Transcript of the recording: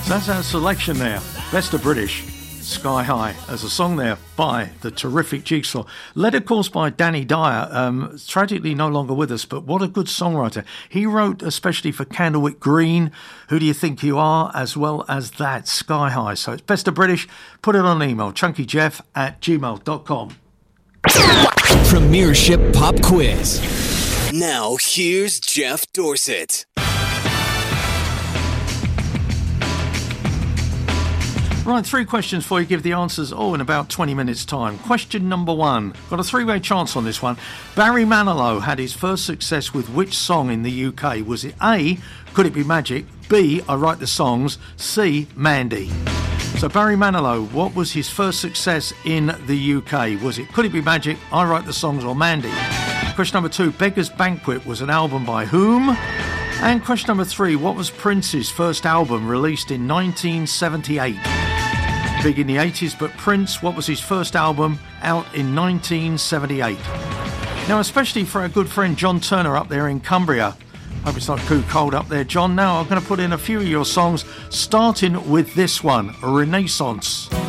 So that's our selection there. Best of British, Sky High, as a song there by the terrific Jigsaw. Led, of course, by Danny Dyer, tragically no longer with us, but what a good songwriter. He wrote especially for Candlewick Green, Who Do You Think You Are, as well as that, Sky High. So it's Best of British. Put it on email, chunkyjeff@gmail.com. Premiership Pop Quiz. Now here's Jeff Dorset. Right, 3 questions for you. Give the answers in about 20 minutes' time. Question number 1. Got a 3-way chance on this one. Barry Manilow had his first success with which song in the UK? Was it A, Could It Be Magic? B, I Write the Songs? C, Mandy? So Barry Manilow, what was his first success in the UK? Was it Could It Be Magic, I Write the Songs, or Mandy? Question number 2. Beggar's Banquet was an album by whom? And question number 3. What was Prince's first album released in 1978? Big in the 80s, but Prince, what was his first album out in 1978? Now, especially for our good friend John Turner up there in Cumbria. Hope it's not too cold up there, John. Now I'm going to put in a few of your songs, starting with this one, Renaissance.